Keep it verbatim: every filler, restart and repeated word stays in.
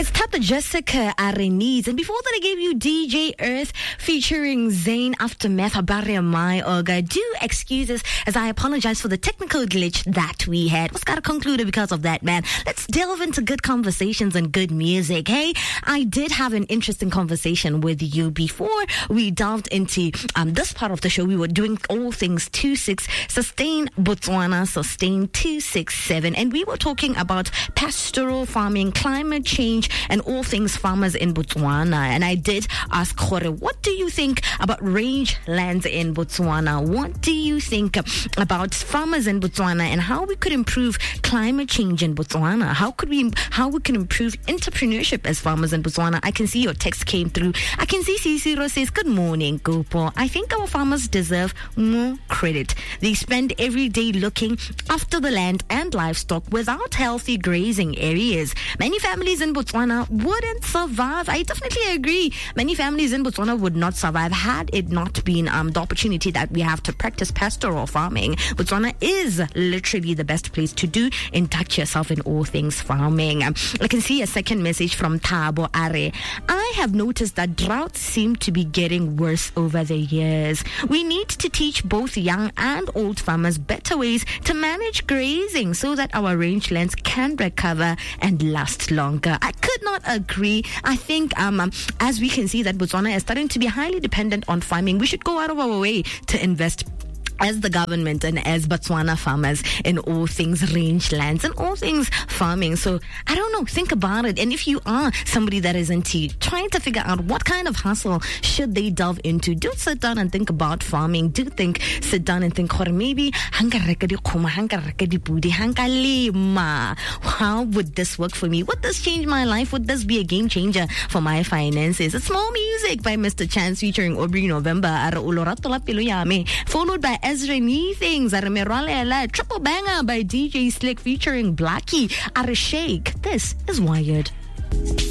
It's Tata Jessica Areneeds. And before that, I gave you D J Earth featuring Zayn Aftermath Habari My Oga. Do excuses as I apologize for the technical glitch that we had. What's got to conclude because of that, man? Let's delve into good conversations and good music. Hey, I did have an interesting conversation with you before we delved into um, this part of the show. We were doing all things two six, Sustain Botswana, Sustain two six seven. And we were talking about pastoral farming, climate change, and all things farmers in Botswana. And I did ask Kore, what do you think about rangelands in Botswana? What do you think about farmers in Botswana and how we could improve climate change in Botswana? How could we how we can improve entrepreneurship as farmers in Botswana? I can see your text came through. I can see Cicero says, good morning, Gopo. I think our farmers deserve more credit. They spend every day looking after the land and livestock without healthy grazing areas. Many families in Botswana wouldn't survive. I definitely agree. Many families in Botswana would not survive had it not been um, the opportunity that we have to practice pastoral farming. Botswana is literally the best place to do induct yourself in all things farming. Um, I can see a second message from Thabo Are. I have noticed that droughts seem to be getting worse over the years. We need to teach both young and old farmers better ways to manage grazing so that our rangelands can recover and last longer. I could not agree. I think um, um, as we can see that Botswana is starting to be highly dependent on farming, we should go out of our way to invest as the government and as Botswana farmers in all things rangelands and all things farming. So I don't know, think about it. And if you are somebody that is into trying to figure out what kind of hustle should they delve into, do sit down and think about farming. Do think, sit down and think, maybe how would this work for me? Would this change my life? Would this be a game changer for my finances? It's more music by Mister Chance featuring Aubrey November, followed by Ezra Nee Things, Triple Banger by D J Slick featuring Blackie, Shake. This is Wired.